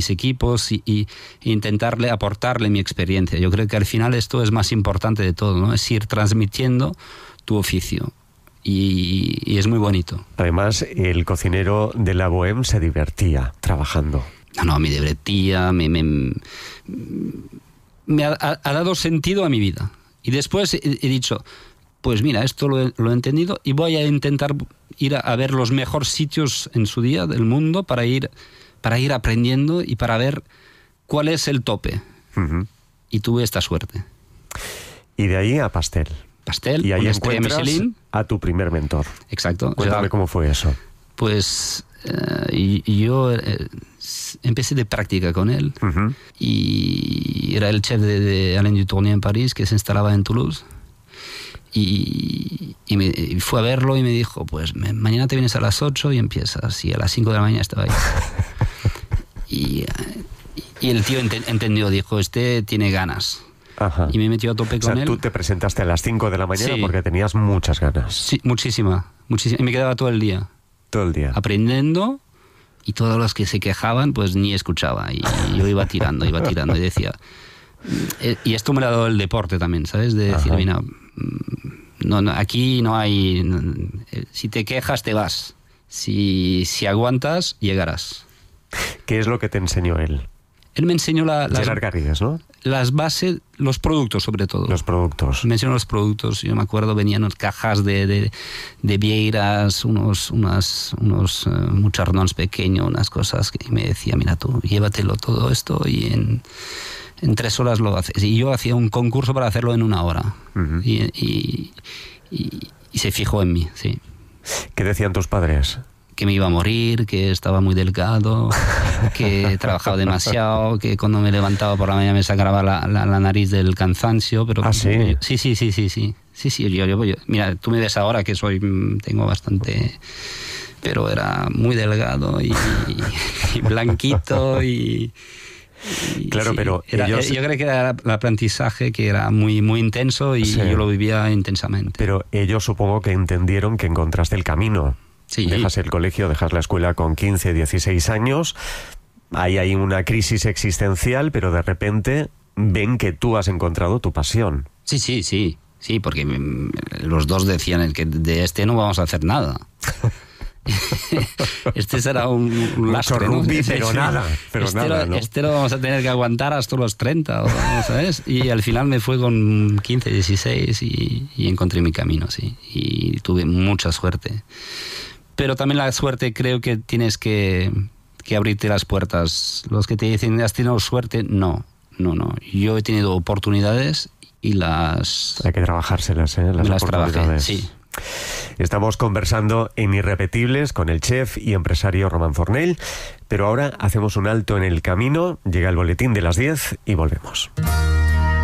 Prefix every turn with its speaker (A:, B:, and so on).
A: mis equipos y intentarle aportarle mi experiencia. Yo creo que al final esto es más importante de todo, ¿no? Es ir transmitiendo tu oficio. Y es muy bonito.
B: Además, el cocinero de la Bohème se divertía trabajando.
A: No, me divertía, me ha dado sentido a mi vida. Y después he dicho, pues mira, esto lo he entendido y voy a intentar ir a ver los mejores sitios en su día del mundo para ir aprendiendo y para ver cuál es el tope.
B: Uh-huh.
A: Y tuve esta suerte.
B: Y de ahí a Pastel.
A: Pastel,
B: y ahí
A: una estrella
B: encuentras
A: Michelin.
B: A tu primer mentor.
A: Exacto.
B: Cuéntame cómo fue eso.
A: Pues yo empecé de práctica con él.
B: Uh-huh.
A: Y era el chef de Alain Dutournier en París, que se instalaba en Toulouse. Y fue a verlo y me dijo, pues mañana te vienes a las 8 y empiezas. Y a las 5 de la mañana estaba ahí. y el tío entendió, dijo, este tiene ganas.
B: Ajá.
A: Y me metió a tope con él.
B: Tú te presentaste a las 5 de la mañana, sí, porque tenías muchas ganas.
A: Sí, muchísima. Y me quedaba todo el día.
B: Todo el día.
A: Aprendiendo, y todos los que se quejaban, pues ni escuchaba. Y yo iba tirando y decía... Y esto me lo ha dado el deporte también, ¿sabes? De decir, mira, no, aquí no hay... Si te quejas, te vas. Si aguantas, llegarás.
B: ¿Qué es lo que te enseñó él?
A: Él me enseñó
B: Gerard Garrigues, ¿no?
A: Las bases, los productos sobre todo.
B: Los productos.
A: Me enseñó los productos. Yo me acuerdo, venían cajas de vieiras, unos muchardons pequeños, unas cosas, y me decía, mira tú, llévatelo todo esto y en 3 horas lo haces. Y yo hacía un concurso para hacerlo en 1 hora. Uh-huh. Y se fijó en mí, sí.
B: ¿Qué decían tus padres?
A: Que me iba a morir, que estaba muy delgado, que trabajaba demasiado, que cuando me levantaba por la mañana me sacaba la nariz del cansancio. Pero
B: sí.
A: Sí, yo, mira, tú me ves ahora que tengo bastante... Pero era muy delgado y blanquito y
B: claro, sí, pero
A: yo creo que era el aprendizaje que era muy, muy intenso y sí, yo lo vivía intensamente.
B: Pero ellos supongo que entendieron que encontraste el camino. Sí. Dejas el colegio, dejas la escuela con 15, 16 años, hay una crisis existencial, pero de repente ven que tú has encontrado tu pasión.
A: Sí, porque los dos decían que de este no vamos a hacer nada. Este será un lastre, ¿no?
B: Pero nada.
A: Este lo vamos a tener que aguantar hasta los 30, ¿sabes? Y al final me fue con 15, 16 y encontré mi camino, sí. Y tuve mucha suerte. Pero también la suerte, creo que tienes que abrirte las puertas. Los que te dicen, ¿has tenido suerte? No. Yo he tenido oportunidades y las...
B: Hay que trabajárselas, las oportunidades.
A: Trabajé, sí.
B: Estamos conversando en Irrepetibles con el chef y empresario Roman Fornell, pero ahora hacemos un alto en el camino, llega el boletín de las 10 y volvemos.